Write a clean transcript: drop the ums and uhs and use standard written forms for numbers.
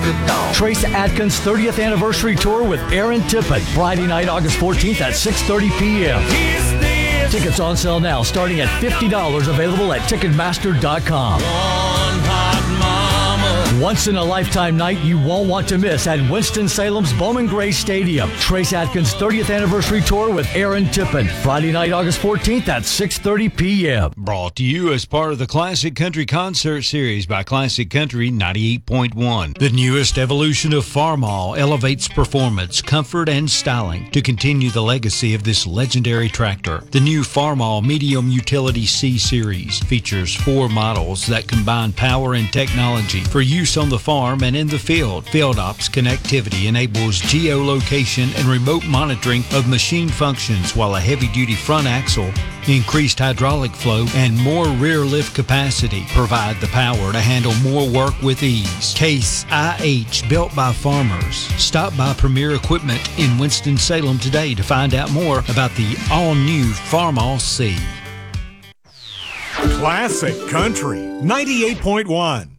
Trace Adkins' 30th anniversary tour with Aaron Tippett, Friday night, August 14th at 6:30 p.m. Tickets on sale now, starting at $50, available at Ticketmaster.com. Once in a lifetime night you won't want to miss at Winston-Salem's Bowman Gray Stadium. Trace Adkins' 30th anniversary tour with Aaron Tippett, Friday night, August 14th at 6:30 p.m. Brought to you as part of the Classic Country Concert Series by Classic Country 98.1. The newest evolution of Farmall elevates performance, comfort, and styling to continue the legacy of this legendary tractor. The new Farmall Medium Utility C Series features 4 models that combine power and technology for use on the farm and in the field. Field Ops connectivity enables geolocation and remote monitoring of machine functions, while a heavy-duty front axle, increased hydraulic flow, and more rear lift capacity provide the power to handle more work with ease. Case IH, built by farmers. Stop by Premier Equipment in Winston-Salem today to find out more about the all-new Farmall C. Classic Country 98.1.